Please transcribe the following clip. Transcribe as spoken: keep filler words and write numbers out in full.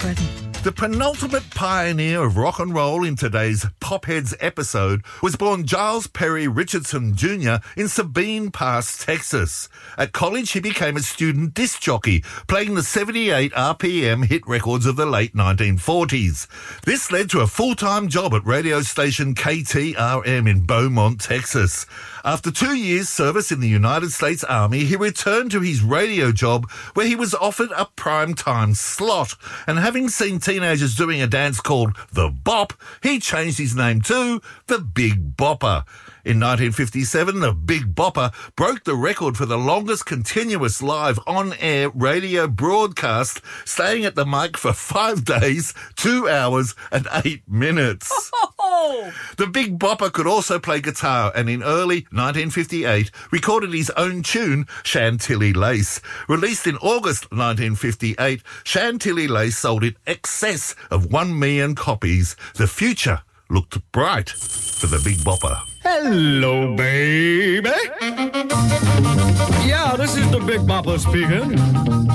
Creighton. The penultimate pioneer of rock and roll in today's Popheads episode was born Giles Perry Richardson Junior in Sabine Pass, Texas. At college, he became a student disc jockey, playing the seventy-eight R P M hit records of the late nineteen forties. This led to a full-time job at radio station K T R M in Beaumont, Texas. After two years' service in the United States Army, he returned to his radio job where he was offered a prime-time slot, and having seen teenagers doing a dance called the Bop, he changed his name to the Big Bopper. In nineteen fifty-seven, the Big Bopper broke the record for the longest continuous live on-air radio broadcast, staying at the mic for five days, two hours and eight minutes. The Big Bopper could also play guitar, and in early nineteen fifty-eight recorded his own tune, Chantilly Lace. Released in August nineteen fifty-eight, Chantilly Lace sold in excess of one million copies. The future looked bright for the Big Bopper. Hello, baby. Yeah, this is the Big Bopper speaking.